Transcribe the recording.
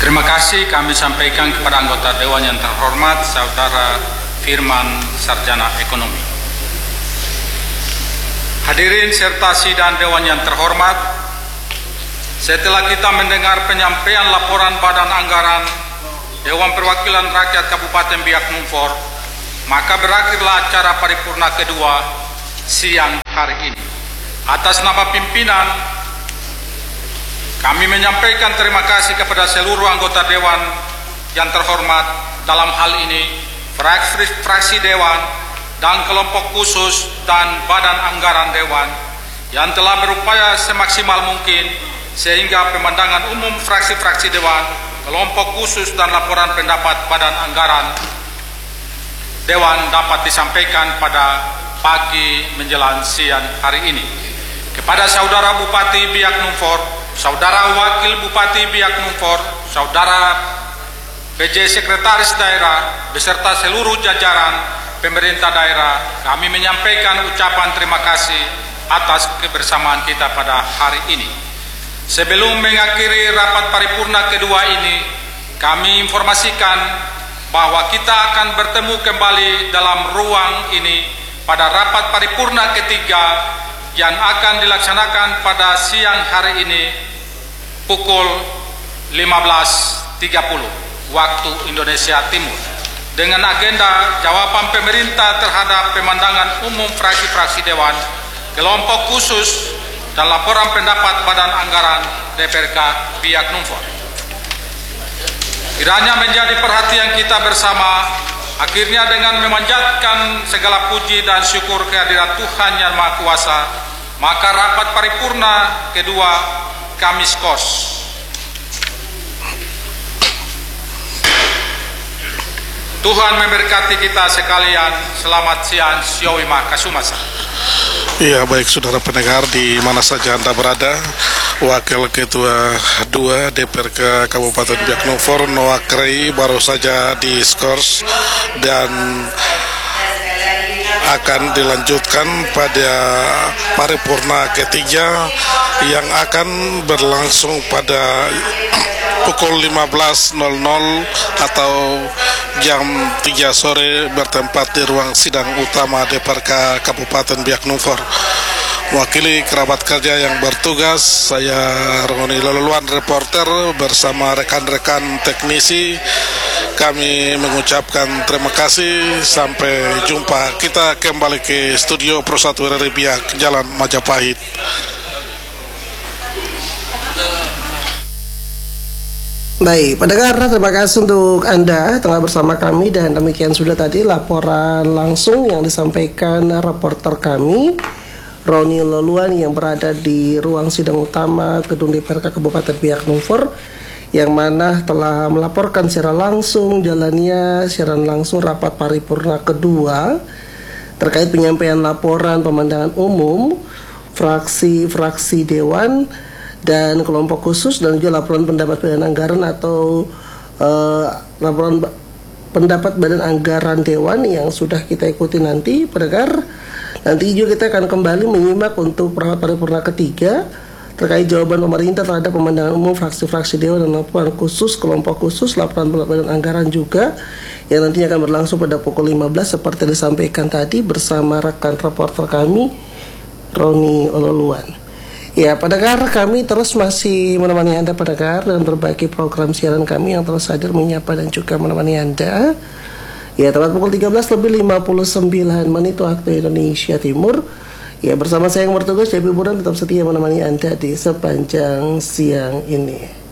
Terima kasih kami sampaikan kepada anggota Dewan yang terhormat, Saudara Firman, Sarjana Ekonomi. Hadirin serta sidang Dewan yang terhormat, setelah kita mendengar penyampaian laporan Badan Anggaran Dewan Perwakilan Rakyat Kabupaten Biak Numfor, maka berakhirlah acara paripurna kedua siang hari ini. Atas nama pimpinan, kami menyampaikan terima kasih kepada seluruh anggota Dewan yang terhormat, dalam hal ini fraksi Dewan dan kelompok khusus dan Badan Anggaran Dewan yang telah berupaya semaksimal mungkin sehingga pemandangan umum fraksi-fraksi Dewan, kelompok khusus dan laporan pendapat Badan Anggaran Dewan dapat disampaikan pada pagi menjelang siang hari ini. Kepada Saudara Bupati Biak Numfor, Saudara Wakil Bupati Biak Numfor, Saudara PJ Sekretaris Daerah, beserta seluruh jajaran pemerintah daerah, kami menyampaikan ucapan terima kasih atas kebersamaan kita pada hari ini. Sebelum mengakhiri rapat paripurna kedua ini, kami informasikan bahwa kita akan bertemu kembali dalam ruang ini pada rapat paripurna ketiga yang akan dilaksanakan pada siang hari ini pukul 15.30 waktu Indonesia Timur dengan agenda jawaban pemerintah terhadap pemandangan umum fraksi-fraksi Dewan, kelompok khusus dan laporan pendapat Badan Anggaran DPRK Biak Numfor. Kiranya menjadi perhatian kita bersama, akhirnya dengan memanjatkan segala puji dan syukur kehadirat Tuhan Yang Maha Kuasa, maka rapat paripurna kedua kami skos. Tuhan memberkati kita sekalian. Selamat siang, Siowima Kasumasa. Iya, baik saudara pendengar di mana saja Anda berada, Wakil Ketua 2 DPRK Kabupaten Biak Numfor Noah Krei baru saja diskors dan akan dilanjutkan pada paripurna ketiga yang akan berlangsung pada pukul 15.00 atau jam 3 sore bertempat di ruang sidang utama DPRK Kabupaten Biak Numfor. Mewakili kerabat kerja yang bertugas, saya Roni Leluluan reporter bersama rekan-rekan teknisi, kami mengucapkan terima kasih. Sampai jumpa. Kita kembali ke studio Pro 1 RRI Biak, Jalan Majapahit. Baik, pendengar, terima kasih untuk Anda telah bersama kami, dan demikian sudah tadi laporan langsung yang disampaikan reporter kami Roni Leluluan yang berada di ruang sidang utama Gedung DPRK Kabupaten Biak Numfor, yang mana telah melaporkan secara langsung jalannya siaran langsung rapat paripurna kedua terkait penyampaian laporan pemandangan umum fraksi-fraksi Dewan dan kelompok khusus, dan juga laporan pendapat Badan Anggaran atau laporan pendapat Badan Anggaran Dewan yang sudah kita ikuti nanti, pendengar. Nanti juga kita akan kembali menyimak untuk rapat paripurna ketiga terkait jawaban pemerintah terhadap pemandangan umum fraksi-fraksi Dewan dan laporan khusus, kelompok khusus, laporan Badan Anggaran juga yang nantinya akan berlangsung pada pukul 15 seperti disampaikan tadi bersama rekan reporter kami Roni Leluluan. Ya, pendengar, kami terus masih menemani Anda pendengar dalam berbagai program siaran kami yang terus hadir menyapa dan juga menemani Anda. Ya, tepat pukul 13:59 waktu Indonesia Timur. Ya, bersama saya yang bertugas, Debbie Buran, tetap setia menemani Anda di sepanjang siang ini.